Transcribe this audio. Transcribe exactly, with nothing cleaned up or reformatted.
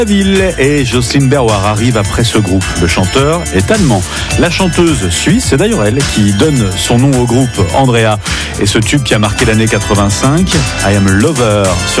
La ville et Jocelyne Berroir arrivent après ce groupe. Le chanteur est allemand. La chanteuse suisse, c'est d'ailleurs elle qui donne son nom au groupe, Andrea. Et ce tube qui a marqué l'année quatre-vingt-cinq, I Am Lover, sur